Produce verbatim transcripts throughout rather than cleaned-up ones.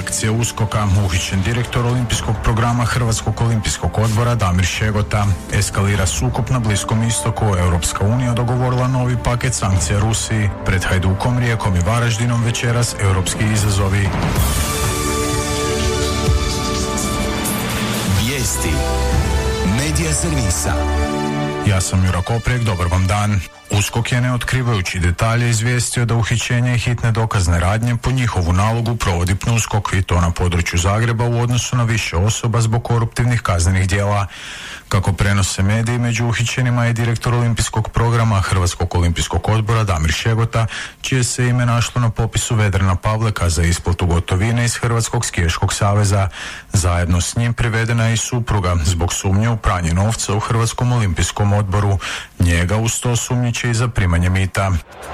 akcije uskoka, uhićen direktor olimpijskog programa Hrvatskog olimpijskog odbora Damir Šegota. Eskalira sukob na Bliskom istoku, Europska unija dogovorila novi paket sankcija Rusiji. Pred Hajdukom, Rijekom i Varaždinom večeras europski izazovi. Vijesti Medija servisa. Ja sam Jura Koprijek, dobar vam dan. USKOK je, ne otkrivajući detalje, izvijestio da uhićenje i hitne dokazne radnje po njihovu nalogu provodi PNUSKOK, i to na području Zagreba u odnosu na više osoba zbog koruptivnih kaznenih djela. Kako prenose mediji, među uhićenima je direktor olimpijskog programa Hrvatskog olimpijskog odbora Damir Šegota, čije se ime našlo na popisu Vedrana Pavleka za isplatu gotovine iz Hrvatskog skijaškog saveza. Zajedno s njim privedena je i supruga zbog sumnje u pranje novca u Hrvatskom olimpijskom odboru. Njega uz to sumnjiče i za primanje mita.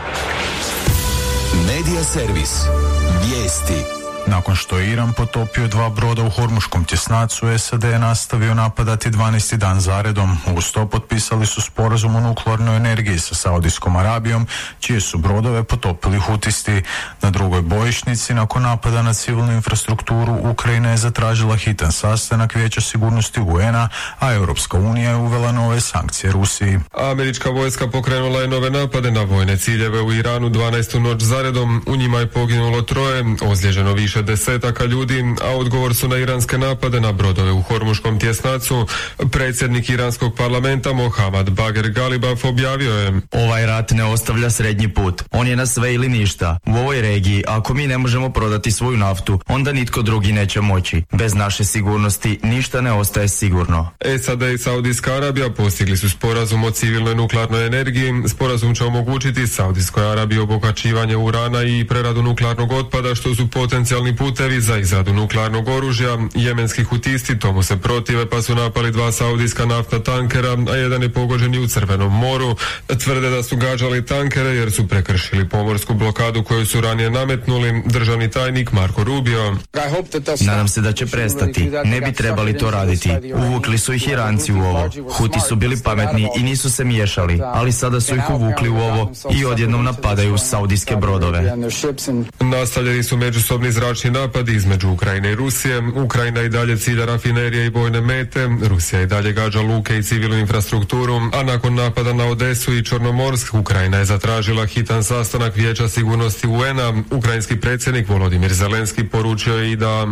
Medija servis. Vijesti. Nakon što je Iran potopio dva broda u Hormuškom tjesnacu, S A D je nastavio napadati dvanaesti dan zaredom. Uz to potpisali su sporazum o nuklearnoj energiji sa Saudijskom Arabijom, čije su brodove potopili Hutisti. Na drugoj bojišnici, nakon napada na civilnu infrastrukturu, Ukrajina je zatražila hitan sastanak Vijeća sigurnosti U N A, a Europska unija je uvela nove sankcije Rusiji. Američka vojska pokrenula je nove napade na vojne ciljeve u Iranu dvanaestu noć zaredom. U njima je poginulo troje, ozlijeđeno više desetaka ljudi, a odgovor su na iranske napade na brodove u Hormuškom tjesnacu. Predsjednik iranskog parlamenta Mohammad Bagher Galibaf objavio je: Ovaj rat ne ostavlja srednji put. On je na sve ili ništa. U ovoj regiji, ako mi ne možemo prodati svoju naftu, onda nitko drugi neće moći. Bez naše sigurnosti ništa ne ostaje sigurno. S A D i Saudijska Arabija postigli su sporazum o civilnoj nuklearnoj energiji. Sporazum će omogućiti Saudijskoj Arabiji obogaćivanje urana i preradu nuklearnog otpada, što su potencijalni putevi za izradu nuklearnog oružja. Jemenski hutisti tomu se protive, pa su napali dva saudijska naftna tankera, a jedan je pogođen i u Crvenom moru. Tvrde da su gađali tankere jer su prekršili pomorsku blokadu koju su ranije nametnuli. Državni tajnik Marko Rubio: Nadam se da će prestati. Ne bi trebali to raditi. Uvukli su ih Iranci u ovo. Huti su bili pametni i nisu se miješali, ali sada su ih uvukli u ovo i odjednom napadaju saudijske brodove. Nastavljeni su međusobni zračni napadi između Ukrajine i Rusije. Ukrajina i dalje cilja rafinerije i vojne mete, Rusija i dalje gađa luke i civilnu infrastrukturu, a nakon napada na Odesu i Čornomorsk, Ukrajina je zatražila hitan sastanak Vijeća sigurnosti U N A. Ukrajinski predsjednik Volodimir Zelenski poručio je i da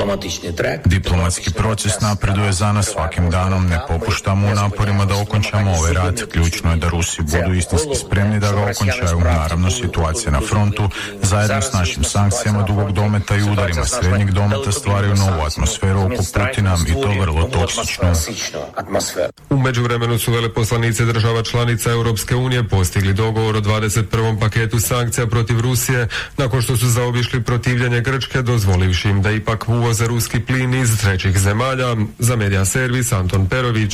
diplomatski proces napreduje za nas svakim danom, ne popuštamo u naporima da okončamo ovaj rat. Ključno je da Rusi budu istinski spremni da ga okončaju. Naravno, situacija na frontu zajedno s našim sankcijama dugog dometa i udarima srednjeg dometa stvaraju novu atmosferu oko Putina, i to vrlo toksičnu. U međuvremenu su veleposlanici država članica Europske unije postigli dogovor o dvadeset prvom paketu sankcija protiv Rusije, nakon što su zaobišli protivljenje Grčke, dozvolivši im da ipak uvoze ruski plin iz trećih zemalja. Za Medija servis Anton Perović.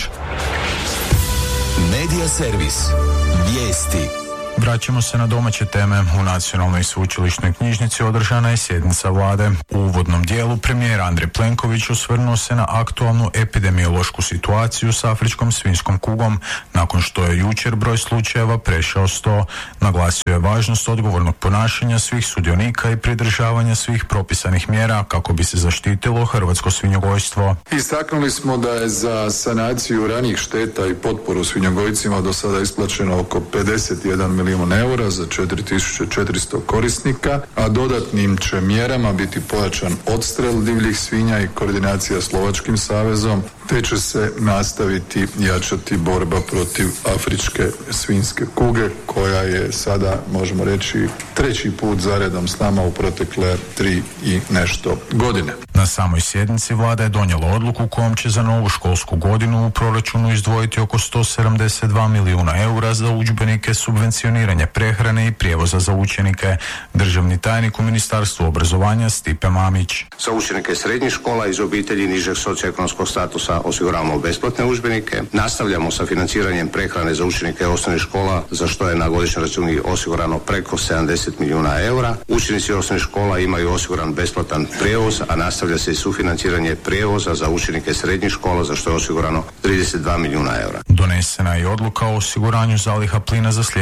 Medija servis. Vijesti. Vraćamo se na domaće teme. U Nacionalnoj sveučilišnoj knjižnici održana je sjednica vlade. U uvodnom dijelu premijer Andrej Plenković osvrnuo se na aktualnu epidemiološku situaciju s afričkom svinjskom kugom, nakon što je jučer broj slučajeva prešao sto. Naglasio je važnost odgovornog ponašanja svih sudionika i pridržavanja svih propisanih mjera kako bi se zaštitilo hrvatsko svinjogojstvo. Istaknuli smo da je za sanaciju ranijih šteta i potporu svinjogojcima do sada isplaćeno oko pedeset jedan milijun eura za četiri tisuće četiristo korisnika, a dodatnim će mjerama biti pojačan odstrel divljih svinja i koordinacija s Lovačkim savezom, te će se nastaviti jačati borba protiv afričke svinjske kuge, koja je sada, možemo reći, treći put zaredom s nama u protekle tri i nešto godine. Na samoj sjednici vlada je donijela odluku kojom će za novu školsku godinu u proračunu izdvojiti oko sto sedamdeset dva milijuna eura za udžbenike, subvencioniranje prehrane i prijevoza za učenike. Državni tajnik u Ministarstvu obrazovanja Stipe Mamić: Za učenike srednjih škola iz obitelji nižeg socioekonomskog statusa osiguravamo besplatne udžbenike. Nastavljamo sa financiranjem prehrane za učenike osnovnih škola, za što je na godišnjoj računi osigurano preko sedamdeset milijuna eura. Učenici osnovnih škola imaju osiguran besplatan prijevoz, a nastavlja se i sufinanciranje prijevoza za učenike srednjih škola, za što je osigurano trideset dva milijuna eura. Donesena je odluka o osiguranju zaliha plina za sljedeću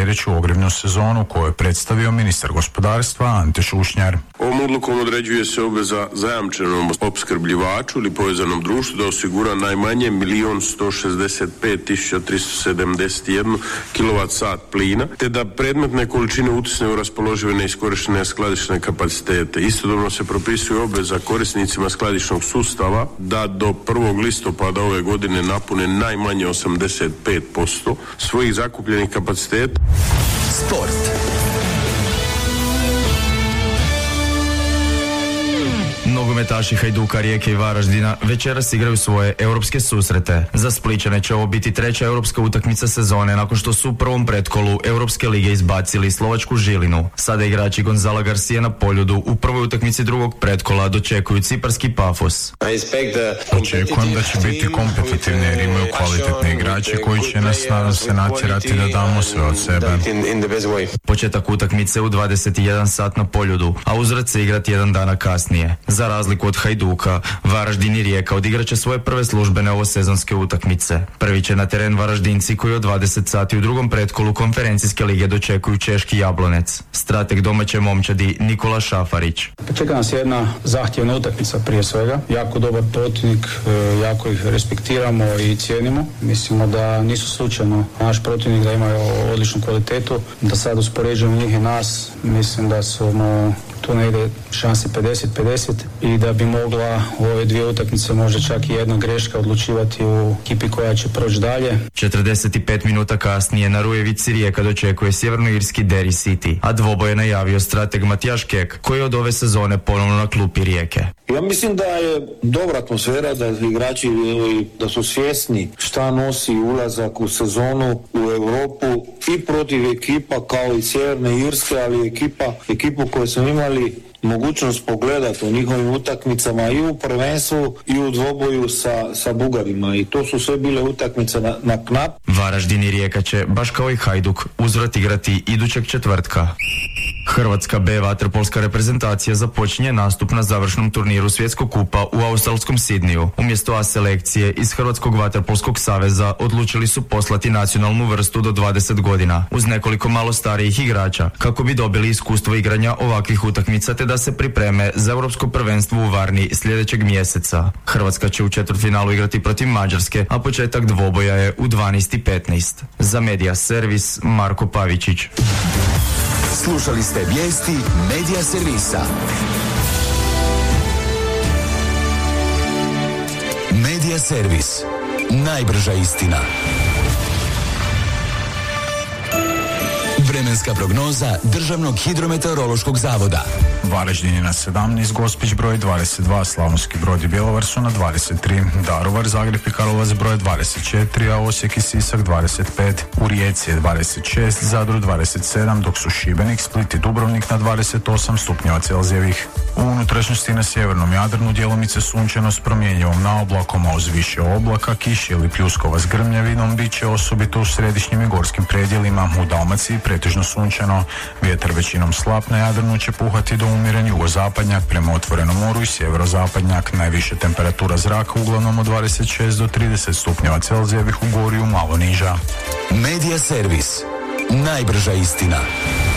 pogrebnu sezonu koju je predstavio ministar gospodarstva Ante Šušnjar. Ovom odlukom određuje se obveza zajamčenom opskrbljivaču ili povezanom društvu da osigura najmanje milion sto šezdeset pet tisuća tristo sedamdeset jedan kilovat sat plina, te da predmetne količine utisne u raspoložive neiskorištene skladišne kapacitete. Istodobno se propisuje obveza korisnicima skladišnog sustava da do prvog listopada ove godine napune najmanje osamdeset pet posto svojih zakupljenih kapaciteta. Sport. Nogometaši Hajduka, Rijeke i Varaždina večeras igraju svoje europske susrete. Za Splićane će ovo biti treća europska utakmica sezone nakon što su u prvom pretkolu Europske lige izbacili slovačku Žilinu. Sada igrači Gonzala Garcia na Poljudu u prvoj utakmici drugog pretkola dočekuju ciparski Pafos. Očekujem da će biti kompetitivni jer imaju kvalitetne igrače koji će nas, nadam se, natjerati da damo sve od sebe. Početak utakmice u dvadeset jedan sat na Poljudu, a uzvrat se igrati jedan dana kasnije. Za razliku od Hajduka, Varaždin i Rijeka odigraće svoje prve službene ovosezonske utakmice. Prvi će na teren Varaždinci koji od dvadeset sati u drugom pretkolu konferencijske lige dočekuju češki Jablonec. Strateg domaće momčadi Nikola Šafarić. Čeka nas jedna zahtjevna utakmica prije svega. Jako dobar protivnik, jako ih respektiramo i cijenimo. Mislimo da nisu slučajno naš protivnik, da imaju odličnu kvalitetu. Da sad uspoređujemo njih i nas, mislim da su tu negdje šanse pedeset pedeset i da bi mogla u ove dvije utakmice možda čak i jedna greška odlučivati u ekipi koja će proći dalje. četrdeset pet minuta kasnije na Rujevici Rijeka dočekuje sjevernoirski Derry City, a dvoboj je najavio strateg Matijaš Kek, koji je od ove sezone ponovno na klupi Rijeke. Ja mislim da je dobra atmosfera, da igrači da su svjesni šta nosi ulazak u sezonu u Europu i protiv ekipa kao i Sjeverne Irske, ali ekipa, ekipu koju smo imali mogućnost pogledati u njihovim utakmicama i u prvenstvu i u dvoboju sa, sa Bugarima i to su sve bile utakmice na, na knap. Varaždin i Rijeka će, baš kao i Hajduk, uzvrat igrati idućeg četvrtka. Hrvatska B vaterpolska reprezentacija započinje nastup na završnom turniru svjetskog kupa u australskom Sidniju. Umjesto A selekcije iz Hrvatskog vaterpolskog saveza odlučili su poslati nacionalnu vrstu do dvadeset godina uz nekoliko malo starijih igrača kako bi dobili iskustvo igranja ovakvih utakmica te da se pripreme za europsko prvenstvo u Varni sljedećeg mjeseca. Hrvatska će u četvrtfinalu igrati protiv Mađarske, a početak dvoboja je u dvanaest i petnaest. Za Medija Servis Marko Pavičić. Slušali ste vijesti Medija Servisa. Medija Servis. Najbrža istina. Vremenska prognoza Državnog hidrometeorološkog zavoda. Varaždin je na sedamnaest, Gospić broj dvadeset dva, Slavonski Brod i Bjelovar su na dvadeset tri, Daruvar, Zagreb i Karlovac broj dvadeset četiri, a Osijek i Sisak dvadeset pet, u Rijeci je dvadeset šest, Zadru dvadeset sedam, dok su Šibenik, Split i Dubrovnik na dvadeset osam stupnjeva Celzijevih. U unutrašnjosti na sjevernom Jadranu djelomice sunčano s promjenjivom naoblakom, a uz više oblaka, kiše ili pljuskova s grmljavinom bit će osobito u središnjim i gorskim predjelima. U Dalmaciji pretežno sunčano, vjetar većinom slab, na Jadranu će puhati do umjeren jugozapadnjak, prema otvorenom moru i sjeverozapadnjak. Najviše temperatura zraka uglavnom od dvadeset šest do trideset stupnjeva Celzijevih, u Gorju malo niža. Medija Servis. Najbrža istina.